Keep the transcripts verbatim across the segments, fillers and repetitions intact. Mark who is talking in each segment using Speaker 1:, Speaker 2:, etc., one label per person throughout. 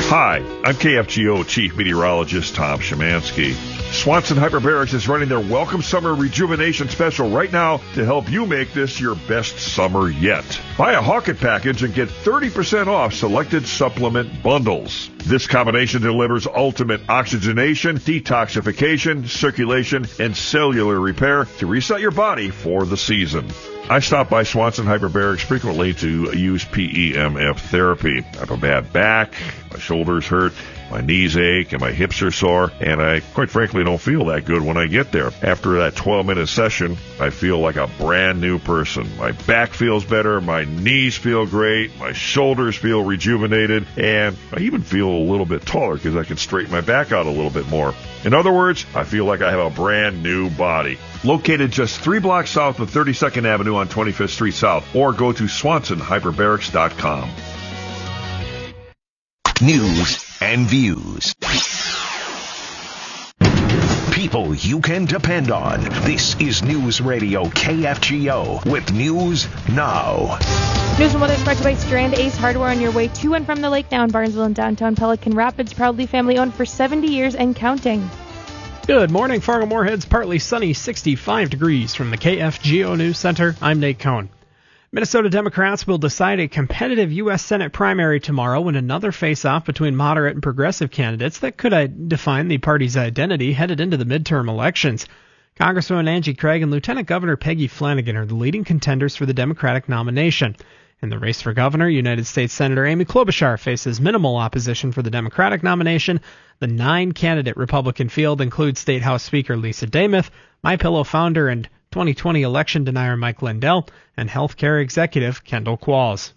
Speaker 1: Hi, I'm K F G O Chief Meteorologist Tom Szymanski. Swanson Hyperbarics is running their Welcome Summer Rejuvenation Special right now to help you make this your best summer yet. Buy a Hawkett package and get thirty percent off selected supplement bundles. This combination delivers ultimate oxygenation, detoxification, circulation, and cellular repair to reset your body for the season. I stop by Swanson Hyperbarics frequently to use P E M F therapy. I have a bad back, my shoulders hurt, my knees ache, and my hips are sore, and I, quite frankly, don't feel that good when I get there. After that twelve-minute session, I feel like a brand new person. My back feels better, my knees feel great, my shoulders feel rejuvenated, and I even feel a little bit taller because I can straighten my back out a little bit more. In other words, I feel like I have a brand new body. Located just three blocks south of thirty-second Avenue on twenty-fifth Street South, or go to Swanson Hyperbarics dot com.
Speaker 2: News and views. People you can depend on. This is News Radio K F G O with News Now.
Speaker 3: News and weather is brought to you by Strand Ace Hardware on your way to and from the lake now in Barnesville and downtown Pelican Rapids. Proudly family owned for seventy years and counting.
Speaker 4: Good morning, Fargo-Moorhead's partly sunny, sixty-five degrees from the K F G O News Center. I'm Nate Cohn. Minnesota Democrats will decide a competitive U S Senate primary tomorrow in another face-off between moderate and progressive candidates that could uh, define the party's identity headed into the midterm elections. Congresswoman Angie Craig and Lieutenant Governor Peggy Flanagan are the leading contenders for the Democratic nomination. In the race for governor, United States Senator Amy Klobuchar faces minimal opposition for the Democratic nomination. The nine-candidate Republican field includes State House Speaker Lisa Damuth, MyPillow founder and twenty twenty election denier Mike Lindell, and healthcare executive Kendall Qualls.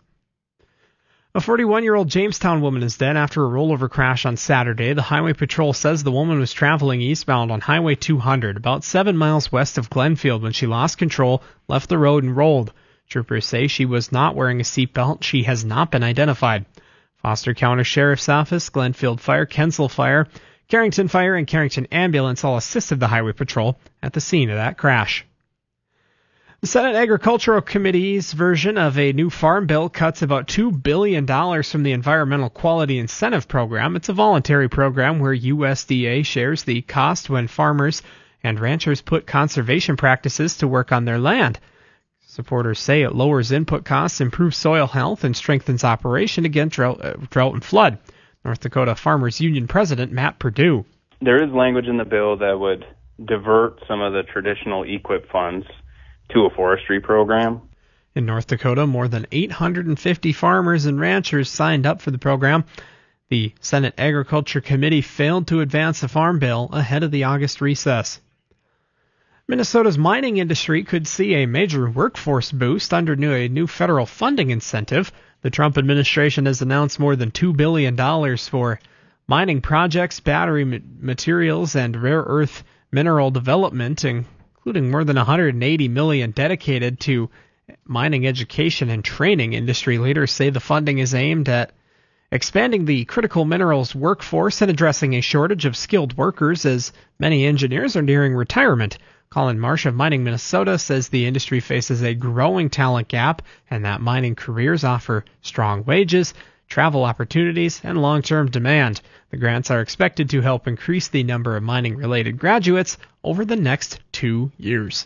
Speaker 4: A forty-one-year-old Jamestown woman is dead after a rollover crash on Saturday. The Highway Patrol says the woman was traveling eastbound on Highway two hundred, about seven miles west of Glenfield, when she lost control, left the road, and rolled. Troopers say she was not wearing a seatbelt. She has not been identified. Foster County Sheriff's Office, Glenfield Fire, Kensal Fire, Carrington Fire, and Carrington Ambulance all assisted the Highway Patrol at the scene of that crash. The Senate Agricultural Committee's version of a new farm bill cuts about two billion dollars from the Environmental Quality Incentive Program. It's a voluntary program where U S D A shares the cost when farmers and ranchers put conservation practices to work on their land. Supporters say it lowers input costs, improves soil health, and strengthens operation against drought, uh, drought and flood. North Dakota Farmers Union President Matt Perdue.
Speaker 5: There is language in the bill that would divert some of the traditional E Q I P funds to a forestry program.
Speaker 4: In North Dakota, more than eight hundred fifty farmers and ranchers signed up for the program. The Senate Agriculture Committee failed to advance the farm bill ahead of the August recess. Minnesota's mining industry could see a major workforce boost under a new federal funding incentive. The Trump administration has announced more than two billion dollars for mining projects, battery materials, and rare earth mineral development, including more than one hundred eighty million dollars dedicated to mining education and training. Industry leaders say the funding is aimed at expanding the critical minerals workforce and addressing a shortage of skilled workers as many engineers are nearing retirement. Colin Marsh of Mining Minnesota says the industry faces a growing talent gap and that mining careers offer strong wages, travel opportunities, and long-term demand. The grants are expected to help increase the number of mining-related graduates over the next two years.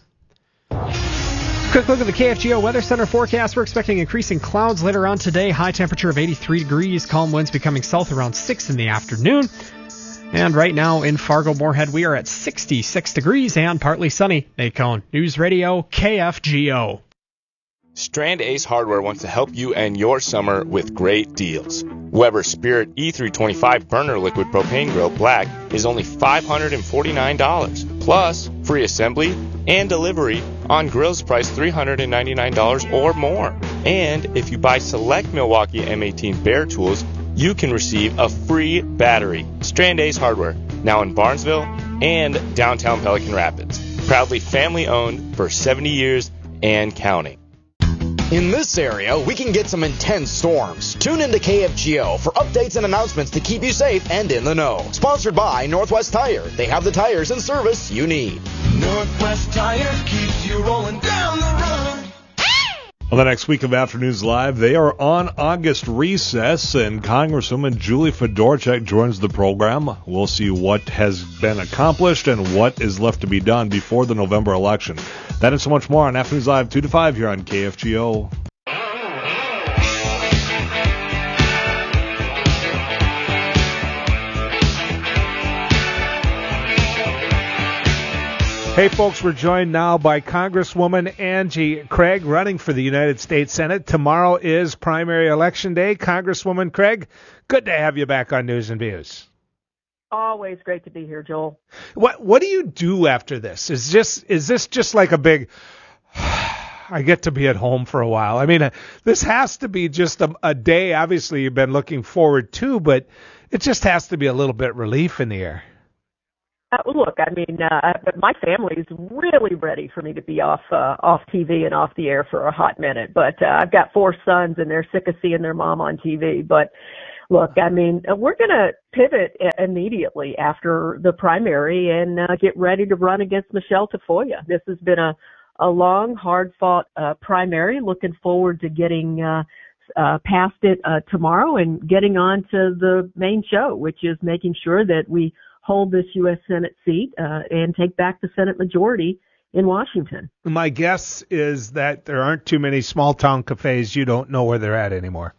Speaker 4: Quick look at the K F G O Weather Center forecast. We're expecting increasing clouds later on today. High temperature of eighty-three degrees. Calm winds becoming south around six in the afternoon. And right now in Fargo-Moorhead, we are at sixty-six degrees and partly sunny. Nate Cohn, News Radio K F G O.
Speaker 6: Strand Ace Hardware wants to help you end your summer with great deals. Weber Spirit E three twenty-five Burner Liquid Propane Grill Black is only five hundred forty-nine dollars, plus free assembly and delivery on grills priced three hundred ninety-nine dollars or more. And if you buy select Milwaukee M eighteen Bear tools, you can receive a free battery. Strand Ace Hardware, now in Barnesville and downtown Pelican Rapids. Proudly family owned for seventy years and counting.
Speaker 7: In this area, we can get some intense storms. Tune into K F G O for updates and announcements to keep you safe and in the know. Sponsored by Northwest Tire. They have the tires and service you need.
Speaker 8: Northwest Tire keeps you rolling down the road. On the next week of Afternoons Live, they are on August recess, and Congresswoman Julie Fedorchak joins the program. We'll see what has been accomplished and what is left to be done before the November election. That and so much more on Afternoons Live two to five here on K F G O.
Speaker 9: Hey, folks, we're joined now by Congresswoman Angie Craig, running for the United States Senate. Tomorrow is primary election day. Congresswoman Craig, good to have you back on News and Views.
Speaker 10: Always great to be here, Joel.
Speaker 9: What What do you do after this? Is just is this just like a big, I get to be at home for a while? I mean, this has to be just a, a day, obviously, you've been looking forward to, but it just has to be a little bit relief in the air.
Speaker 10: Uh, look, I mean, uh, my family's really ready for me to be off uh, off T V and off the air for a hot minute. But uh, I've got four sons, and they're sick of seeing their mom on T V. But look, I mean, we're going to pivot immediately after the primary and uh, get ready to run against Michelle Tafoya. This has been a, a long, hard-fought uh, primary. Looking forward to getting uh, uh, past it uh, tomorrow and getting on to the main show, which is making sure that we hold this U S Senate seat uh, and take back the Senate majority in Washington.
Speaker 9: My guess is that there aren't too many small-town cafes you don't know where they're at anymore.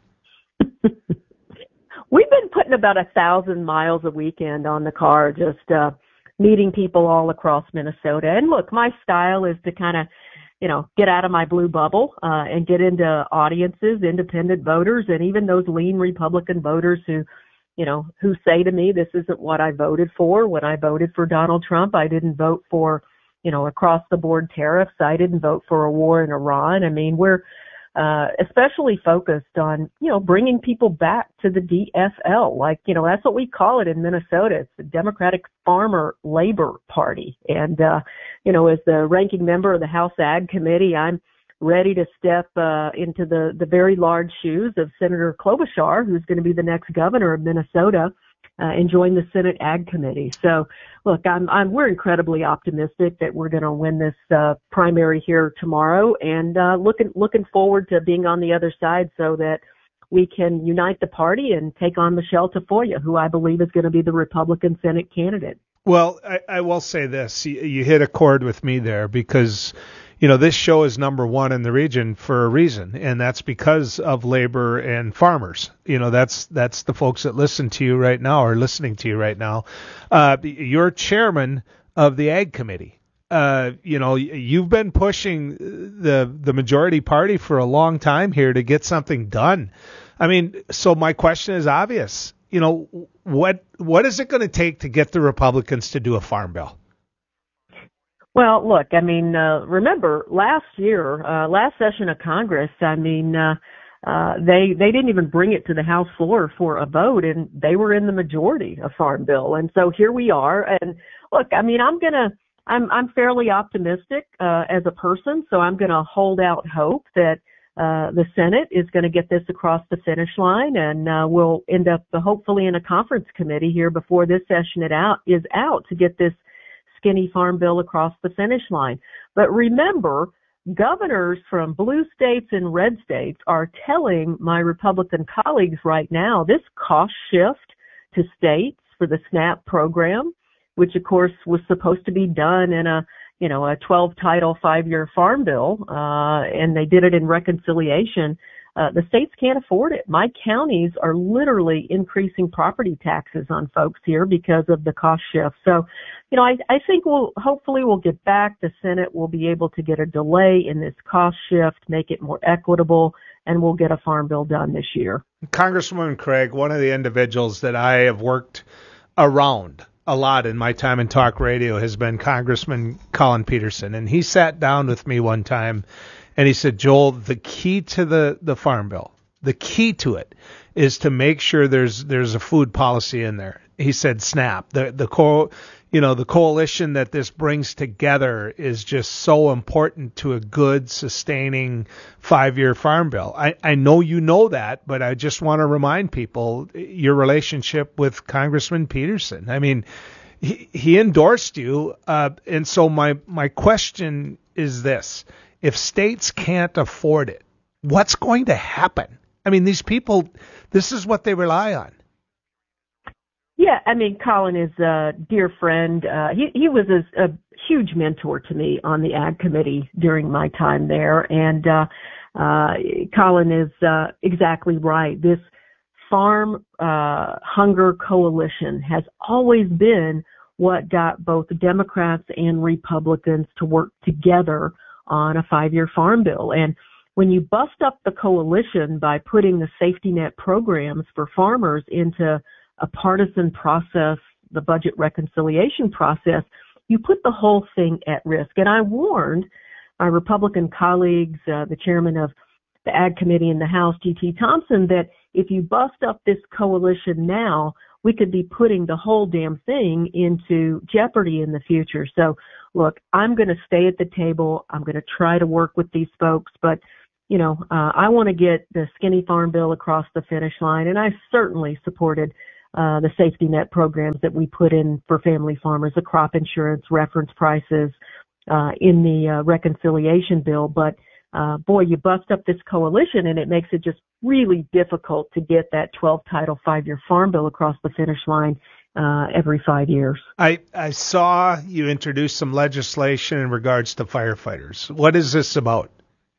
Speaker 10: We've been putting about a thousand miles a weekend on the car, just uh, meeting people all across Minnesota. And look, my style is to kind of, you know, get out of my blue bubble uh, and get into audiences, independent voters, and even those lean Republican voters who you know, who say to me, this isn't what I voted for. When I voted for Donald Trump, I didn't vote for, you know, across the board tariffs. I didn't vote for a war in Iran. I mean, we're uh, especially focused on, you know, bringing people back to the D F L. Like, you know, that's what we call it in Minnesota. It's the Democratic Farmer Labor Party. And, uh, you know, as the ranking member of the House Ag Committee, I'm ready to step uh, into the, the very large shoes of Senator Klobuchar, who's going to be the next governor of Minnesota, uh, and join the Senate Ag Committee. So, look, I'm, I'm we're incredibly optimistic that we're going to win this uh, primary here tomorrow, and uh, looking looking forward to being on the other side so that we can unite the party and take on Michelle Tafoya, who I believe is going to be the Republican Senate candidate.
Speaker 9: Well, I, I will say this: you, you hit a chord with me there because, you know, this show is number one in the region for a reason, and that's because of labor and farmers. You know, that's that's the folks that listen to you right now or listening to you right now. Uh, you're chairman of the Ag Committee. Uh, you know, you've been pushing the the majority party for a long time here to get something done. I mean, so my question is obvious. You know, what what is it going to take to get the Republicans to do a farm bill?
Speaker 10: Well, look, I mean, uh, remember last year, uh, last session of Congress, I mean, uh, uh, they, they didn't even bring it to the House floor for a vote, and they were in the majority of Farm Bill. And so here we are. And look, I mean, I'm going to, I'm, I'm fairly optimistic, uh, as a person. So I'm going to hold out hope that, uh, the Senate is going to get this across the finish line, and, uh, we'll end up uh, hopefully in a conference committee here before this session it out is out to get this skinny farm bill across the finish line. But remember, governors from blue states and red states are telling my Republican colleagues right now this cost shift to states for the SNAP program, which of course was supposed to be done in a, you know, a twelve title five-year farm bill, uh, and they did it in reconciliation. Uh, the states can't afford it. My counties are literally increasing property taxes on folks here because of the cost shift. So, you know, I, I think we'll, hopefully we'll get back. The Senate will be able to get a delay in this cost shift, make it more equitable, and we'll get a farm bill done this year.
Speaker 9: Congresswoman Craig, one of the individuals that I have worked around a lot in my time in talk radio has been Congressman Collin Peterson. And he sat down with me one time and he said, Joel, the key to the, the farm bill, the key to it is to make sure there's there's a food policy in there. He said SNAP, the the co, you know, the coalition that this brings together is just so important to a good, sustaining five-year farm bill. I, I know you know that, but I just want to remind people your relationship with Congressman Peterson. I mean, he, he endorsed you, uh, and so my my question is this. If states can't afford it, what's going to happen? I mean, these people, this is what they rely on.
Speaker 10: Yeah, I mean, Colin is a dear friend. Uh, he, he was a, a huge mentor to me on the Ag Committee during my time there. And uh, uh, Colin is uh, exactly right. This Farm uh, Hunger Coalition has always been what got both Democrats and Republicans to work together on a five-year farm bill. And when you bust up the coalition by putting the safety net programs for farmers into a partisan process, the budget reconciliation process, you put the whole thing at risk. And I warned my Republican colleagues, uh, the chairman of the Ag Committee in the House, G T Thompson, that if you bust up this coalition now, we could be putting the whole damn thing into jeopardy in the future. So, look, I'm going to stay at the table. I'm going to try to work with these folks, but you know, uh, I want to get the skinny farm bill across the finish line, and I certainly supported Uh, the safety net programs that we put in for family farmers, the crop insurance, reference prices uh, in the uh, reconciliation bill. But, uh, boy, you bust up this coalition and it makes it just really difficult to get that twelve title five-year farm bill across the finish line uh, every five years.
Speaker 9: I, I saw you introduce some legislation in regards to firefighters. What is this about?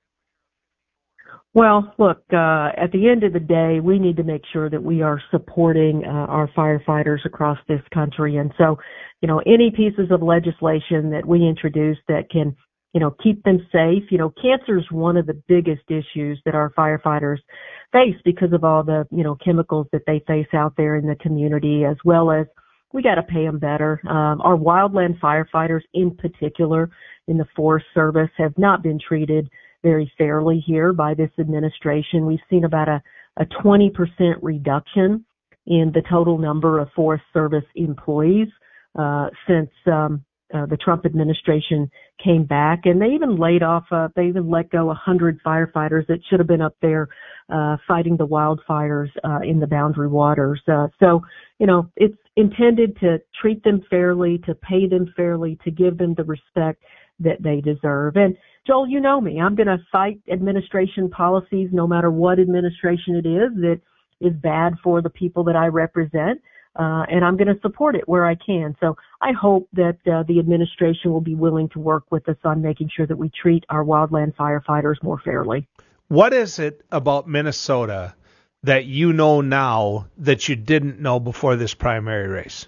Speaker 10: Well, look, uh, at the end of the day, we need to make sure that we are supporting uh, our firefighters across this country. And so, you know, any pieces of legislation that we introduce that can, you know, keep them safe. You know, cancer is one of the biggest issues that our firefighters face because of all the, you know, chemicals that they face out there in the community, as well as we got to pay them better. Um, our wildland firefighters in particular in the Forest Service have not been treated very fairly here by this administration. We've seen about a, a twenty percent reduction in the total number of Forest Service employees uh, since um, uh, the Trump administration came back. And they even laid off, uh, they even let go one hundred firefighters that should have been up there uh, fighting the wildfires uh, in the Boundary Waters. Uh, so, you know, it's intended to treat them fairly, to pay them fairly, to give them the respect that they deserve. And Joel, you know me, I'm going to fight administration policies, no matter what administration it is, that is bad for the people that I represent. Uh, and I'm going to support it where I can. So I hope that uh, the administration will be willing to work with us on making sure that we treat our wildland firefighters more fairly.
Speaker 9: What is it about Minnesota that you know now that you didn't know before this primary race?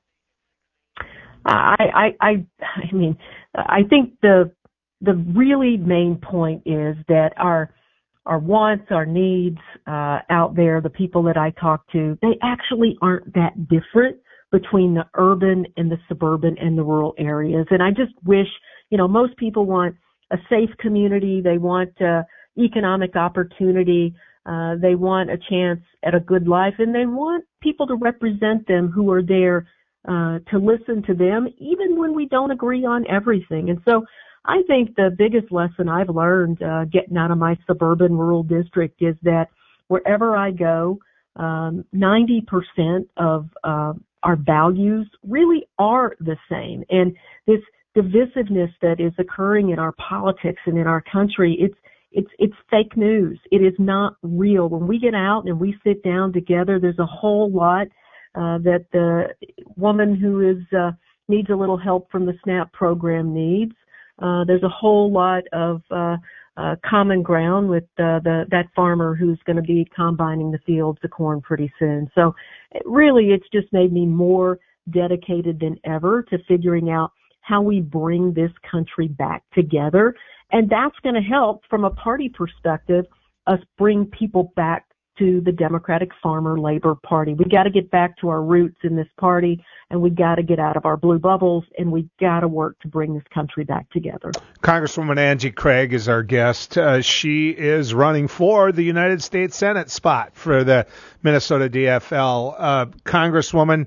Speaker 10: I, I, I, I mean, I think the the really main point is that our our wants, our needs uh, out there, the people that I talk to, they actually aren't that different between the urban and the suburban and the rural areas. And I just wish, you know, most people want a safe community. They want uh, economic opportunity. Uh, they want a chance at a good life, and they want people to represent them who are there uh, to listen to them, even when we don't agree on everything. And so I think the biggest lesson I've learned uh, getting out of my suburban rural district is that wherever I go, um, ninety percent of uh, our values really are the same. And this divisiveness that is occurring in our politics and in our country, it's it's it's fake news. It is not real. When we get out and we sit down together, there's a whole lot uh, that the woman who is uh, needs a little help from the SNAP program needs. Uh, there's a whole lot of uh, uh, common ground with uh, the that farmer who's going to be combining the fields, the corn pretty soon. So it really, it's just made me more dedicated than ever to figuring out how we bring this country back together. And that's going to help, from a party perspective, us bring people back to the Democratic Farmer Labor Party. We got to get back to our roots in this party, and we got to get out of our blue bubbles, and we got to work to bring this country back together.
Speaker 9: Congresswoman Angie Craig is our guest. Uh, she is running for the United States Senate spot for the Minnesota D F L. Uh, Congresswoman,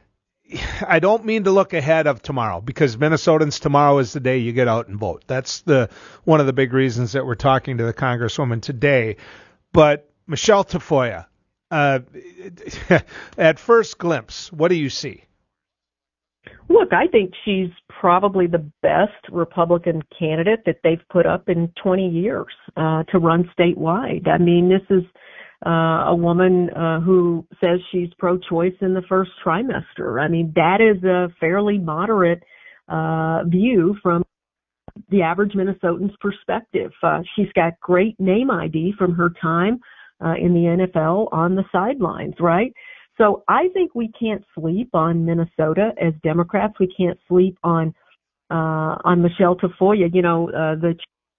Speaker 9: I don't mean to look ahead of tomorrow, because Minnesotans, tomorrow is the day you get out and vote. That's the one of the big reasons that we're talking to the Congresswoman today. But Michelle Tafoya, uh, at first glimpse, what do you see?
Speaker 10: Look, I think she's probably the best Republican candidate that they've put up in twenty years uh, to run statewide. I mean, this is uh, a woman uh, who says she's pro-choice in the first trimester. I mean, that is a fairly moderate uh, view from the average Minnesotan's perspective. Uh, she's got great name I D from her time uh, in the N F L on the sidelines, right? So I think we can't sleep on Minnesota as Democrats. We can't sleep on uh, on Michelle Tafoya. You know, uh, the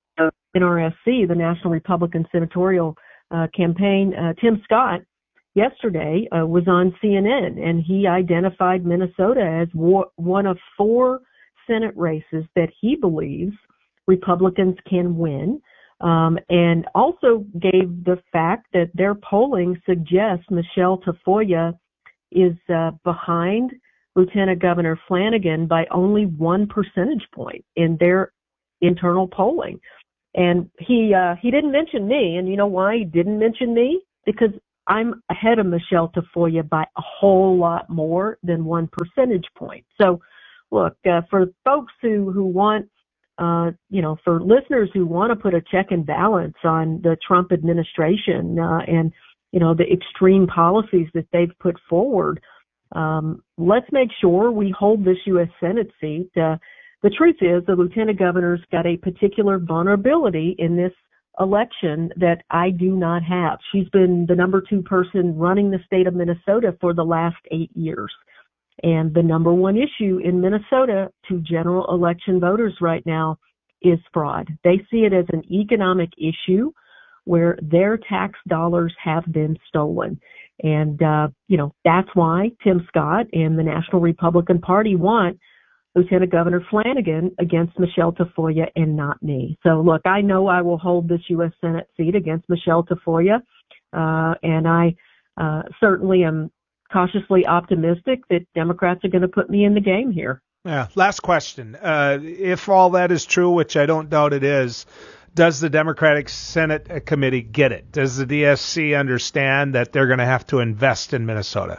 Speaker 10: N R S C, the National Republican Senatorial uh, Campaign, uh, Tim Scott yesterday uh, was on C N N, and he identified Minnesota as war- one of four Senate races that he believes Republicans can win. Um, and also gave the fact that their polling suggests Michelle Tafoya is uh, behind Lieutenant Governor Flanagan by only one percentage point in their internal polling. And he uh, he didn't mention me, and you know why he didn't mention me? Because I'm ahead of Michelle Tafoya by a whole lot more than one percentage point. So, look, uh, for folks who who want Uh, you know, for listeners who want to put a check and balance on the Trump administration uh, and, you know, the extreme policies that they've put forward, um, let's make sure we hold this U S Senate seat. Uh, the truth is the lieutenant governor's got a particular vulnerability in this election that I do not have. She's been the number two person running the state of Minnesota for the last eight years. And the number one issue in Minnesota to general election voters right now is fraud. They see it as an economic issue where their tax dollars have been stolen. And, uh, you know, that's why Tim Scott and the National Republican Party want Lieutenant Governor Flanagan against Michelle Tafoya and not me. So, look, I know I will hold this U S Senate seat against Michelle Tafoya, uh, and I uh, certainly am cautiously optimistic that Democrats are going to put me in the game here.
Speaker 9: Yeah. Last question. Uh, if all that is true, which I don't doubt it is, does the Democratic Senate Committee get it? Does the D S C understand that they're going to have to invest in Minnesota?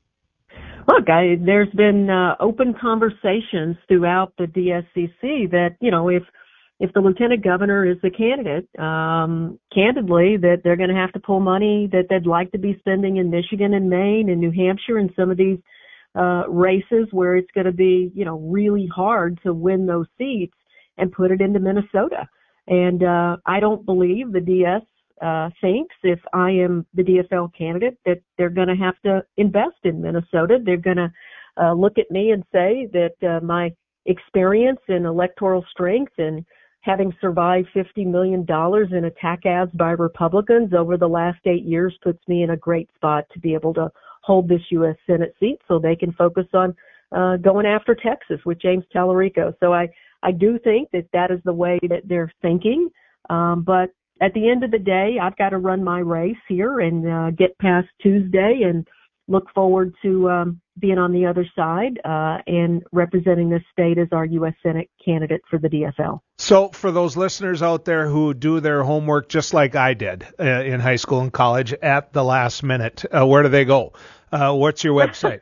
Speaker 10: Look, I, there's been uh, open conversations throughout the D S C C that, you know, if if the lieutenant governor is the candidate, um, candidly, that they're going to have to pull money that they'd like to be spending in Michigan and Maine and New Hampshire and some of these uh, races where it's going to be, you know, really hard to win those seats and put it into Minnesota. And uh, I don't believe the D S uh, thinks if I am the D F L candidate that they're going to have to invest in Minnesota. They're going to uh, look at me and say that uh, my experience and electoral strength and having survived fifty million dollars in attack ads by Republicans over the last eight years puts me in a great spot to be able to hold this U S Senate seat so they can focus on uh, going after Texas with James Tallarico. So I, I do think that that is the way that they're thinking. Um, but at the end of the day, I've got to run my race here and uh, get past Tuesday and look forward to um, being on the other side uh, and representing this state as our U S Senate candidate for the D F L.
Speaker 9: So for those listeners out there who do their homework just like I did uh, in high school and college at the last minute, uh, where do they go? Uh, what's your website?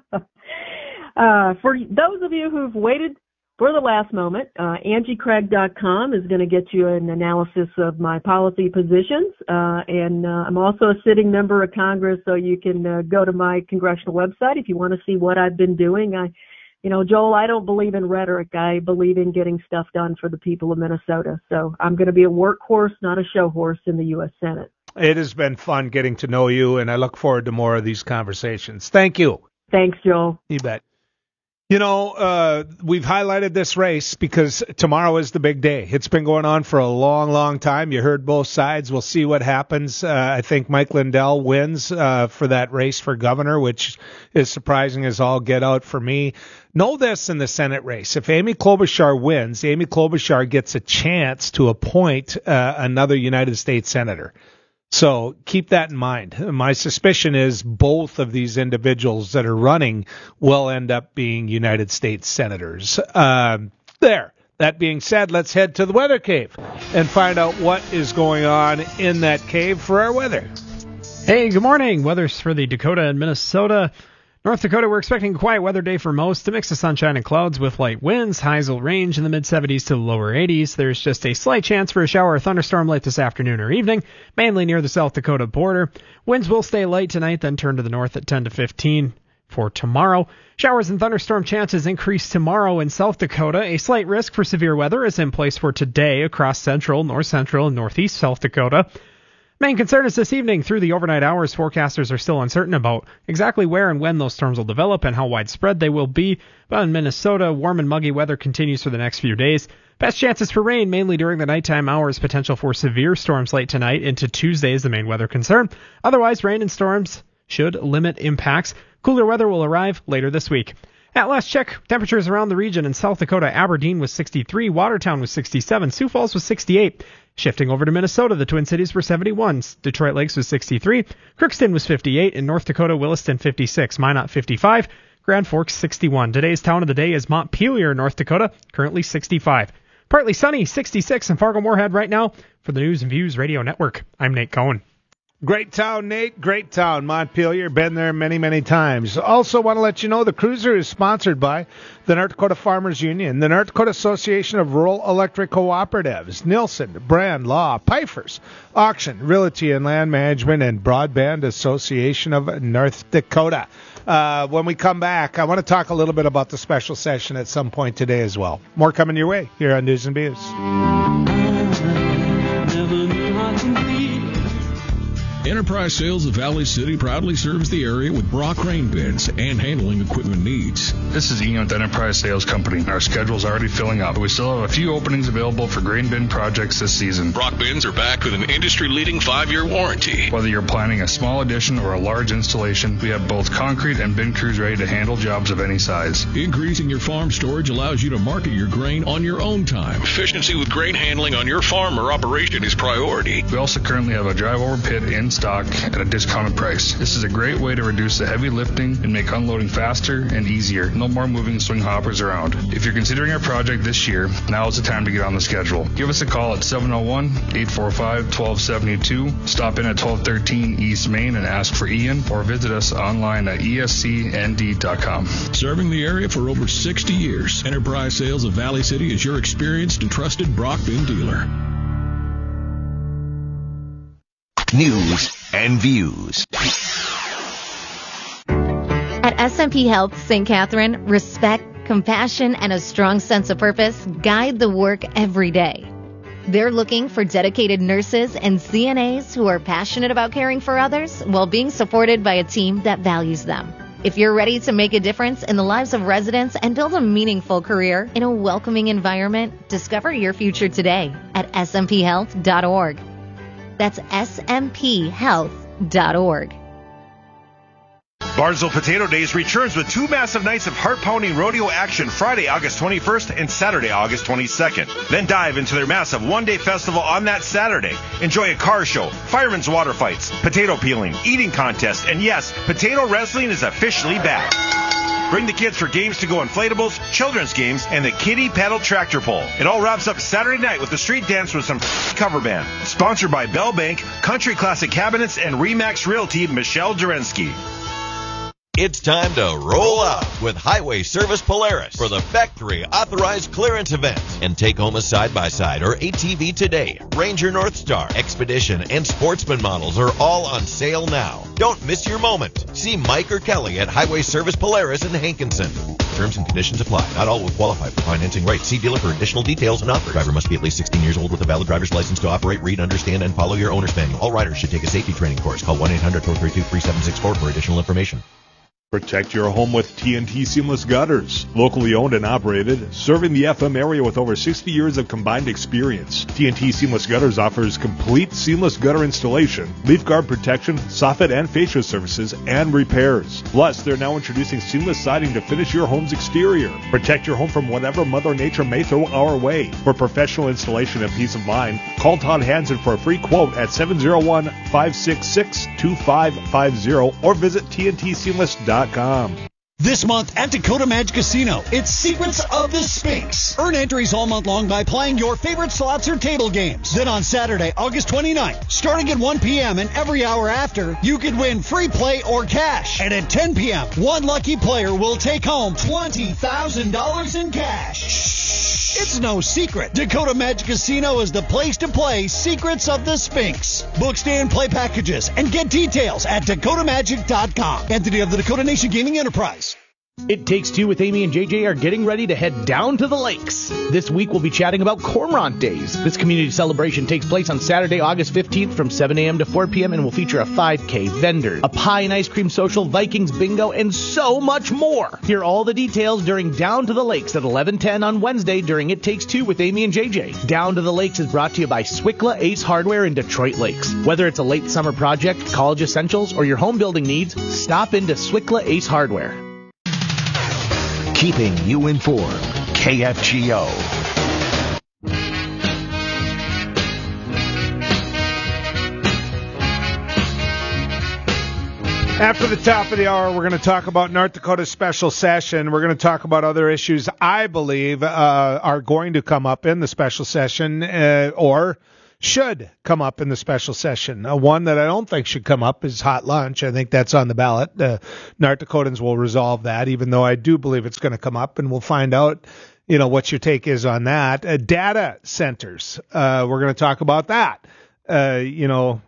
Speaker 10: uh, for those of you who've waited for the last moment, uh, Angie Craig dot com is going to get you an analysis of my policy positions. Uh, and uh, I'm also a sitting member of Congress, so you can uh, go to my congressional website if you want to see what I've been doing. I, you know, Joel, I don't believe in rhetoric. I believe in getting stuff done for the people of Minnesota. So I'm going to be a workhorse, not a show horse in the U S Senate.
Speaker 9: It has been fun getting to know you, and I look forward to more of these conversations. Thank you.
Speaker 10: Thanks, Joel.
Speaker 9: You bet. You know, uh, we've highlighted this race because tomorrow is the big day. It's been going on for a long, long time. You heard both sides. We'll see what happens. Uh, I think Mike Lindell wins uh, for that race for governor, which is surprising as all get out for me. Know this in the Senate race. If Amy Klobuchar wins, Amy Klobuchar gets a chance to appoint uh, another United States senator. So keep that in mind. My suspicion is both of these individuals that are running will end up being United States senators. Um, there. That being said, let's head to the weather cave and find out what is going on in that cave for our weather.
Speaker 4: Hey, good morning. Weather's for the Dakota and Minnesota. North Dakota, we're expecting a quiet weather day for most, a mix of sunshine and clouds with light winds. Highs will range in the mid-seventies to the lower eighties. There's just a slight chance for a shower or thunderstorm late this afternoon or evening, mainly near the South Dakota border. Winds will stay light tonight, then turn to the north at ten to fifteen for tomorrow. Showers and thunderstorm chances increase tomorrow in South Dakota. A slight risk for severe weather is in place for today across central, north central, and northeast South Dakota. Main concern is this evening. Through the overnight hours, forecasters are still uncertain about exactly where and when those storms will develop and how widespread they will be. But in Minnesota, warm and muggy weather continues for the next few days. Best chances for rain mainly during the nighttime hours. Potential for severe storms late tonight into Tuesday is the main weather concern. Otherwise, rain and storms should limit impacts. Cooler weather will arrive later this week. At last check, temperatures around the region in South Dakota, Aberdeen was sixty-three, Watertown was sixty-seven, Sioux Falls was sixty-eight. Shifting over to Minnesota, the Twin Cities were seventy-one, Detroit Lakes was sixty-three, Crookston was fifty-eight, in North Dakota, Williston fifty-six, Minot fifty-five, Grand Forks sixty-one. Today's town of the day is Montpelier, North Dakota, currently sixty-five. Partly sunny, sixty-six in Fargo-Moorhead right now. For the News and Views Radio Network, I'm Nate Cohen.
Speaker 9: Great town, Nate. Great town. Montpelier. Been there many, many times. Also want to let you know the cruiser is sponsored by the North Dakota Farmers Union, the North Dakota Association of Rural Electric Cooperatives, Nielsen, Brand Law, Pfeiffer's, Auction, Realty and Land Management, and Broadband Association of North Dakota. Uh, when we come back, I want to talk a little bit about the special session at some point today as well. More coming your way here on News and Views.
Speaker 11: Enterprise Sales of Valley City proudly serves the area with Brock grain bins and handling equipment needs.
Speaker 12: This is Ian with Enterprise Sales Company. Our schedule's already filling up, but we still have a few openings available for grain bin projects this season.
Speaker 11: Brock bins are backed with an industry-leading five-year warranty.
Speaker 12: Whether you're planning a small addition or a large installation, we have both concrete and bin crews ready to handle jobs of any size.
Speaker 11: Increasing your farm storage allows you to market your grain on your own time. Efficiency with grain handling on your farm or operation is priority.
Speaker 12: We also currently have a drive-over pit in stock at a discounted price. This is a great way to reduce the heavy lifting and make unloading faster and easier. No more moving swing hoppers around. If you're considering a project this year, now is the time to get on the schedule. Give us a call at seven oh one, eight four five, one two seven two. Stop in at twelve thirteen East Main and ask for Ian, or visit us online at E S C N D dot com.
Speaker 11: Serving the area for over sixty years, Enterprise Sales of Valley City is your experienced and trusted Brock bin dealer.
Speaker 2: News and Views.
Speaker 13: At S M P Health Saint Catherine, respect, compassion, and a strong sense of purpose guide the work every day. They're looking for dedicated nurses and C N As who are passionate about caring for others while being supported by a team that values them. If you're ready to make a difference in the lives of residents and build a meaningful career in a welcoming environment, discover your future today at S M P health dot org. That's S M P health dot org.
Speaker 14: Barnesville Potato Days returns with two massive nights of heart-pounding rodeo action Friday, August twenty-first and Saturday, August twenty-second. Then dive into their massive one-day festival on that Saturday. Enjoy a car show, firemen's water fights, potato peeling, eating contest, and yes, potato wrestling is officially back. Bring the kids for games to go inflatables, children's games, and the kiddie paddle tractor pull. It all wraps up Saturday night with a street dance with some cover band. Sponsored by Bell Bank, Country Classic Cabinets, and Remax Realty, Michelle Dorensky.
Speaker 15: It's time to roll out with Highway Service Polaris for the factory authorized clearance event and take home a side-by-side or A T V today. Ranger Northstar, Expedition, and Sportsman models are all on sale now. Don't miss your moment. See Mike or Kelly at Highway Service Polaris in Hankinson. Terms and conditions apply. Not all will qualify for financing rates. See dealer for additional details and offers. Driver must be at least sixteen years old with a valid driver's license to operate, read, understand, and follow your owner's manual. All riders should take a safety training course. Call one eight hundred, four three two, three seven six four for additional information.
Speaker 8: Protect your home with T N T Seamless Gutters. Locally owned and operated, serving the F M area with over sixty years of combined experience. T N T Seamless Gutters offers complete seamless gutter installation, leaf guard protection, soffit and fascia services, and repairs. Plus, they're now introducing seamless siding to finish your home's exterior. Protect your home from whatever Mother Nature may throw our way. For professional installation and peace of mind, call Todd Hansen for a free quote at seven oh one, five six six, two five five zero or visit T N T seamless dot com.
Speaker 16: This month at Dakota Magic Casino, it's Secrets of the Sphinx. Earn entries all month long by playing your favorite slots or table games. Then on Saturday, August twenty-ninth, starting at one p.m. and every hour after, you could win free play or cash. And at ten p.m., one lucky player will take home twenty thousand dollars in cash. Shh, it's no secret. Dakota Magic Casino is the place to play Secrets of the Sphinx. Book stay and play packages and get details at dakota magic dot com. Entity of the Dakota Nation Gaming Enterprise.
Speaker 17: It Takes Two with Amy and J J are getting ready to head down to the lakes. This week we'll be chatting about Cormorant Days. This community celebration takes place on Saturday, August fifteenth from seven a.m. to four p.m. and will feature a five K, vendors, a pie and ice cream social, Vikings bingo, and so much more. Hear all the details during Down to the Lakes at eleven ten on Wednesday during It Takes Two with Amy and J J. Down to the Lakes is brought to you by Swickla Ace Hardware in Detroit Lakes. Whether it's a late summer project, college essentials, or your home building needs, stop into Swickla Ace Hardware.
Speaker 2: Keeping you informed. K F G O.
Speaker 9: After the top of the hour, we're going to talk about North Dakota's special session. We're going to talk about other issues I believe uh, are going to come up in the special session uh, or should come up in the special session. Uh, one that I don't think should come up is hot lunch. I think that's on the ballot. Uh, North Dakotans will resolve that, even though I do believe it's going to come up, and we'll find out, you know, what your take is on that. Uh, data centers. Uh, we're going to talk about that. Uh, you know,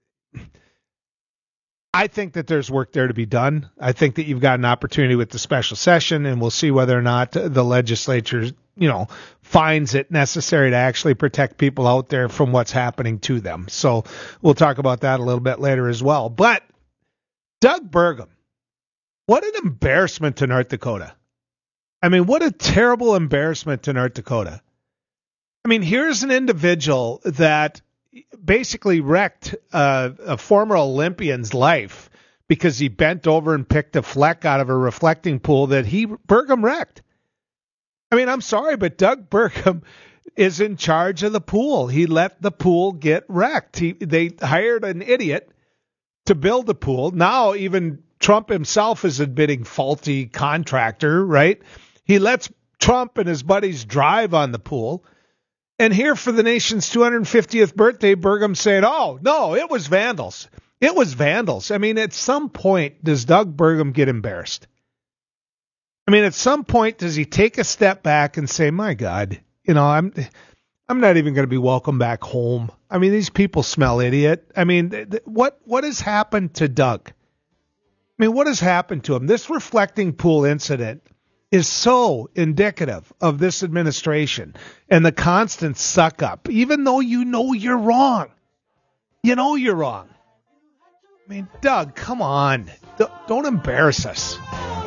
Speaker 9: I think that there's work there to be done. I think that you've got an opportunity with the special session, and we'll see whether or not the legislature, you know, finds it necessary to actually protect people out there from what's happening to them. So we'll talk about that a little bit later as well. But Doug Burgum, what an embarrassment to North Dakota. I mean, what a terrible embarrassment to North Dakota. I mean, here's an individual that basically wrecked uh, a former Olympian's life because he bent over and picked a fleck out of a reflecting pool that he, Burgum, wrecked. I mean, I'm sorry, but Doug Burgum is in charge of the pool. He let the pool get wrecked. He, they hired an idiot to build the pool. Now even Trump himself is admitting faulty contractor, right? He lets Trump and his buddies drive on the pool. And here for the nation's two hundred fiftieth birthday, Burgum said, oh, no, it was vandals. It was vandals. I mean, at some point, does Doug Burgum get embarrassed? I mean, at some point, does he take a step back and say, my God, you know, I'm I'm not even going to be welcome back home. I mean, these people smell idiot. I mean, th- th- what what has happened to Doug? I mean, what has happened to him? This reflecting pool incident is so indicative of this administration and the constant suck up, even though you know you're wrong. You know you're wrong. I mean, Doug, come on. D- don't embarrass us.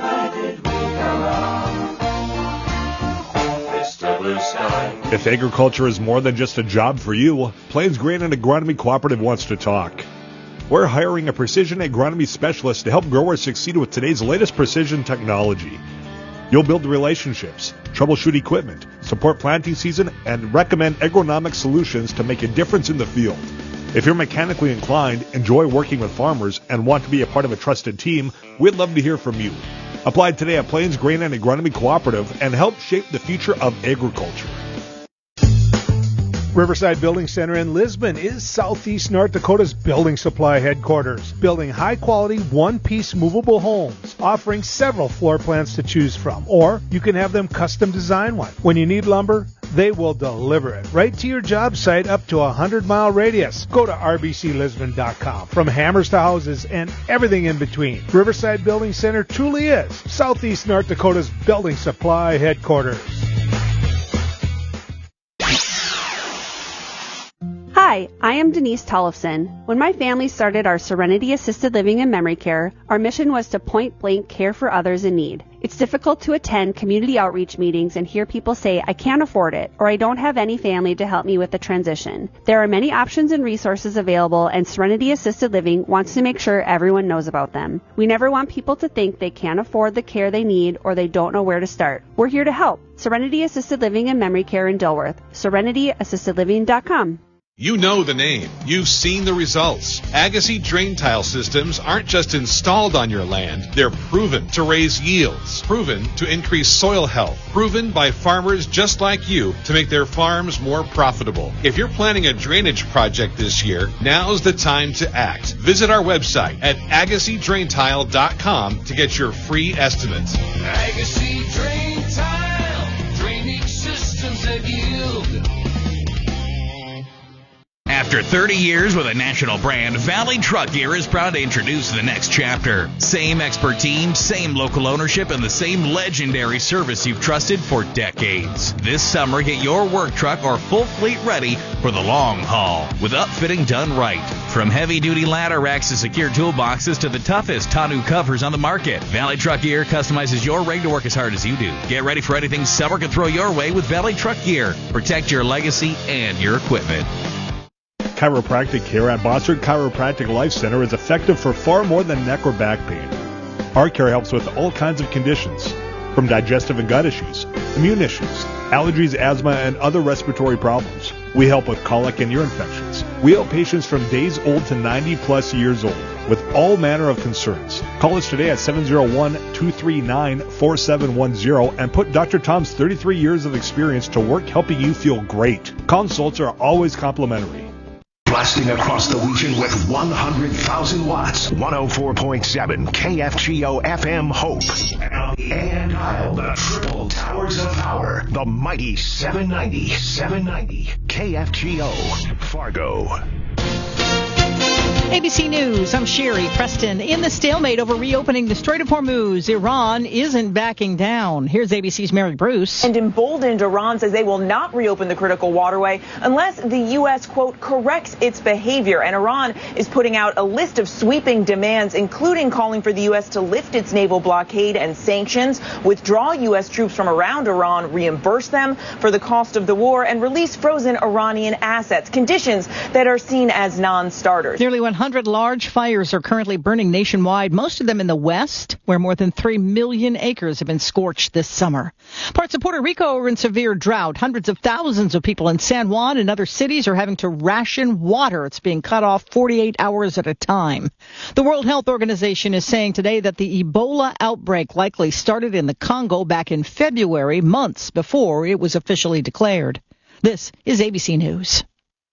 Speaker 8: If agriculture is more than just a job for you, Plains Grain and Agronomy Cooperative wants to talk. We're hiring a precision agronomy specialist to help growers succeed with today's latest precision technology. You'll build relationships, troubleshoot equipment, support planting season, and recommend agronomic solutions to make a difference in the field. If you're mechanically inclined, enjoy working with farmers, and want to be a part of a trusted team, we'd love to hear from you. Apply today at Plains Grain and Agronomy Cooperative and help shape the future of agriculture.
Speaker 9: Riverside Building Center in Lisbon is Southeast North Dakota's building supply headquarters, building high-quality, one-piece movable homes, offering several floor plans to choose from, or you can have them custom design one. When you need lumber, they will deliver it right to your job site up to a hundred-mile radius. Go to r b c lisbon dot com. From hammers to houses and everything in between, Riverside Building Center truly is Southeast North Dakota's building supply headquarters.
Speaker 18: Hi, I am Denise Tollefson. When my family started our Serenity Assisted Living and Memory Care, our mission was to point blank care for others in need. It's difficult to attend community outreach meetings and hear people say, I can't afford it, or I don't have any family to help me with the transition. There are many options and resources available, and Serenity Assisted Living wants to make sure everyone knows about them. We never want people to think they can't afford the care they need or they don't know where to start. We're here to help. Serenity Assisted Living and Memory Care in Dilworth. serenity assisted living dot com.
Speaker 19: You know the name. You've seen the results. Agassi drain tile systems aren't just installed on your land. They're proven to raise yields, proven to increase soil health, proven by farmers just like you to make their farms more profitable. If you're planning a drainage project this year, now's the time to act. Visit our website at agassi drain tile dot com to get your free estimate.
Speaker 20: Agassi Drain Tile, draining systems that yield.
Speaker 21: After thirty years with a national brand, Valley Truck Gear is proud to introduce the next chapter. Same expert team, same local ownership, and the same legendary service you've trusted for decades. This summer, get your work truck or full fleet ready for the long haul with upfitting done right. From heavy-duty ladder racks to secure toolboxes to the toughest tonneau covers on the market, Valley Truck Gear customizes your rig to work as hard as you do. Get ready for anything summer can throw your way with Valley Truck Gear. Protect your legacy and your equipment.
Speaker 8: Chiropractic care at Bossard Chiropractic Life Center is effective for far more than neck or back pain. Our care helps with all kinds of conditions, from digestive and gut issues, immune issues, allergies, asthma, and other respiratory problems. We help with colic and ear infections. We help patients from days old to ninety plus years old with all manner of concerns. Call us today at seven oh one, two three nine, four seven one zero and put Doctor Tom's thirty-three years of experience to work helping you feel great. Consults are always complimentary.
Speaker 2: Blasting across the region with one hundred thousand watts. one oh four point seven K F G O F M Hope. And on the A M dial, the triple towers of power. The mighty seven ninety, seven ninety K F G O Fargo.
Speaker 22: A B C News, I'm Sherry Preston. In the stalemate over reopening the Strait of Hormuz, Iran isn't backing down. Here's A B C's Mary Bruce.
Speaker 23: And emboldened, Iran says they will not reopen the critical waterway unless the U S, quote, corrects its behavior. And Iran is putting out a list of sweeping demands, including calling for the U S to lift its naval blockade and sanctions, withdraw U S troops from around Iran, reimburse them for the cost of the war, and release frozen Iranian assets, conditions that are seen as non-starters.
Speaker 22: Nearly one hundred large fires are currently burning nationwide, most of them in the West, where more than three million acres have been scorched this summer. Parts of Puerto Rico are in severe drought. Hundreds of thousands of people in San Juan and other cities are having to ration water. It's being cut off forty-eight hours at a time. The World Health Organization is saying today that the Ebola outbreak likely started in the Congo back in February, months before it was officially declared. This is A B C News.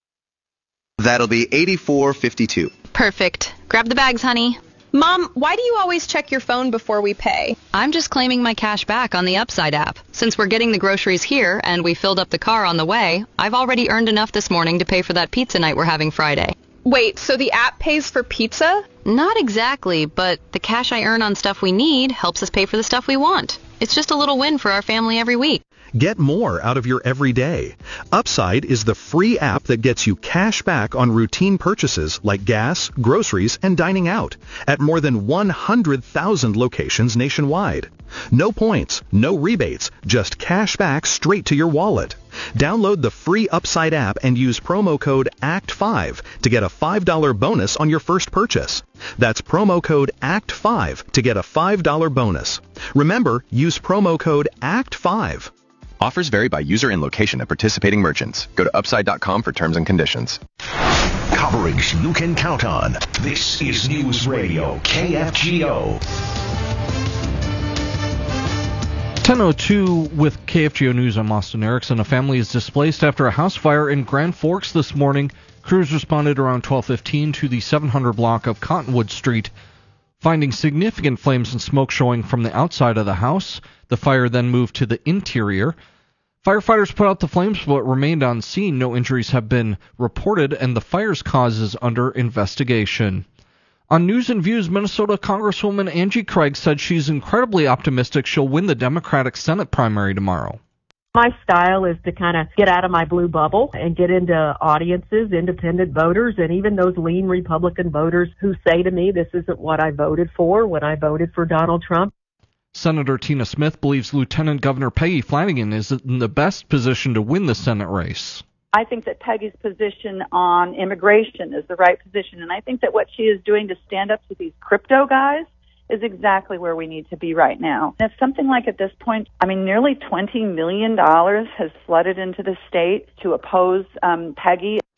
Speaker 24: That'll be eighty-four fifty-two.
Speaker 25: Perfect. Grab the bags, honey. Mom, why do you always check your phone before we pay? I'm just claiming my cash back on the Upside app. Since we're getting the groceries here and we filled up the car on the way, I've already earned enough this morning to pay for that pizza night we're having Friday. Wait, so the app pays for pizza? Not exactly, but the cash I earn on stuff we need helps us pay for the stuff we want. It's just a little win for our family every week.
Speaker 26: Get more out of your everyday. Upside is the free app that gets you cash back on routine purchases like gas, groceries, and dining out at more than one hundred thousand locations nationwide. No points, no rebates, just cash back straight to your wallet. Download the free Upside app and use promo code A C T five to get a five dollars bonus on your first purchase. That's promo code A C T five to get a five dollars bonus. Remember, use promo code A C T five.
Speaker 27: Offers vary by user and location at participating merchants. Go to upside dot com for terms and conditions.
Speaker 2: Coverage you can count on. This is News Radio K F G O.
Speaker 28: ten oh two with K F G O News. I'm Austin Erickson. A family is displaced after a house fire in Grand Forks this morning. Crews responded around twelve fifteen to the seven hundred block of Cottonwood Street, finding significant flames and smoke showing from the outside of the house. The fire then moved to the interior. Firefighters put out the flames but remained on scene. No injuries have been reported, and the fire's cause is under investigation. On News and Views, Minnesota Congresswoman Angie Craig said she's incredibly optimistic she'll win the Democratic Senate primary tomorrow.
Speaker 10: My style is to kind of get out of my blue bubble and get into audiences, independent voters, and even those lean Republican voters who say to me, this isn't what I voted for when I voted for Donald Trump.
Speaker 28: Senator Tina Smith believes Lieutenant Governor Peggy Flanagan is in the best position to win the Senate race.
Speaker 29: I think that Peggy's position on immigration is the right position, and I think that what she is doing to stand up to these crypto guys is exactly where we need to be right now. And it's something like at this point, I mean, nearly twenty million dollars has flooded into the state to oppose um, Peggy.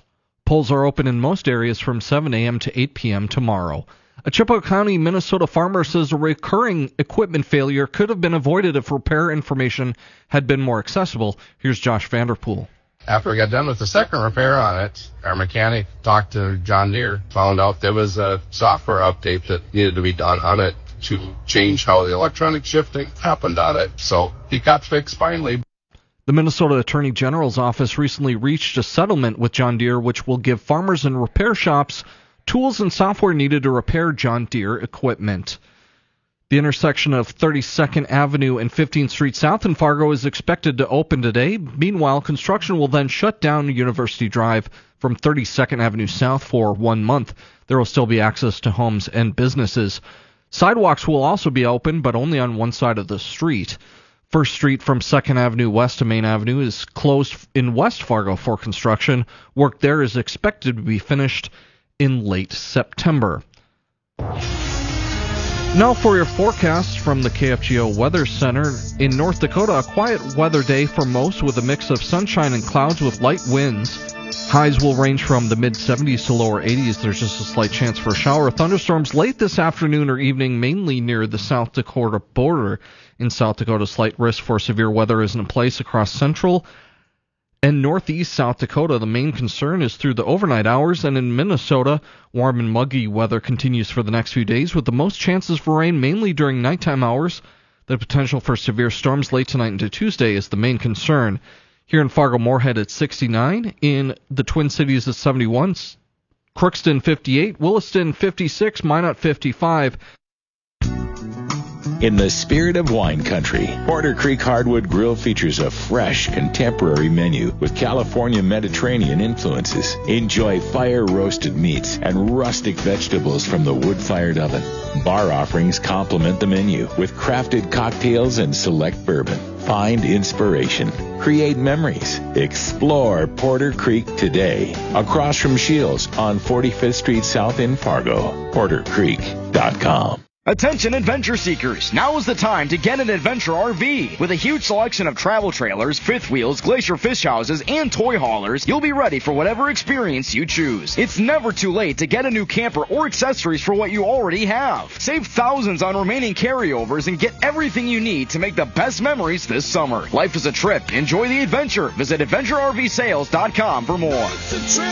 Speaker 28: Polls are open in most areas from seven a.m. to eight p.m. tomorrow. A Chippewa County, Minnesota farmer says a recurring equipment failure could have been avoided if repair information had been more accessible. Here's Josh Vanderpool.
Speaker 1: After we got done with the second repair on it, our mechanic talked to John Deere, found out there was a software update that needed to be done on it to change how the electronic shifting happened on it. So he got fixed finally.
Speaker 28: The Minnesota Attorney General's office recently reached a settlement with John Deere, which will give farmers and repair shops tools and software needed to repair John Deere equipment. The intersection of thirty-second Avenue and fifteenth Street South in Fargo is expected to open today. Meanwhile, construction will then shut down University Drive from thirty-second Avenue South for one month. There will still be access to homes and businesses. Sidewalks will also be open, but only on one side of the street. First Street from second Avenue west to Main Avenue is closed in West Fargo for construction. Work there is expected to be finished in late September. Now for your forecast from the K F G O Weather Center. In North Dakota, a quiet weather day for most with a mix of sunshine and clouds with light winds. Highs will range from the mid-seventies to lower eighties. There's just a slight chance for a shower or thunderstorms late this afternoon or evening, mainly near the South Dakota border. In South Dakota, slight risk for severe weather is in place across central and northeast South Dakota. The main concern is through the overnight hours, and in Minnesota, warm and muggy weather continues for the next few days, with the most chances for rain mainly during nighttime hours. The potential for severe storms late tonight into Tuesday is the main concern. Here in Fargo-Moorhead at sixty-nine, in the Twin Cities at seventy-one, Crookston fifty-eight, Williston fifty-six, Minot fifty-five.
Speaker 3: In the spirit of wine country, Porter Creek Hardwood Grill features a fresh, contemporary menu with California Mediterranean influences. Enjoy fire-roasted meats and rustic vegetables from the wood-fired oven. Bar offerings complement the menu with crafted cocktails and select bourbon. Find inspiration. Create memories. Explore Porter Creek today. Across from Shields on forty-fifth Street South in Fargo. porter creek dot com.
Speaker 4: Attention adventure seekers, now is the time to get an adventure R V. With a huge selection of travel trailers, fifth wheels, glacier fish houses, and toy haulers, you'll be ready for whatever experience you choose. It's never too late to get a new camper or accessories for what you already have. Save thousands on remaining carryovers and get everything you need to make the best memories this summer. Life is a trip. Enjoy the adventure. Visit adventure R V sales dot com for more.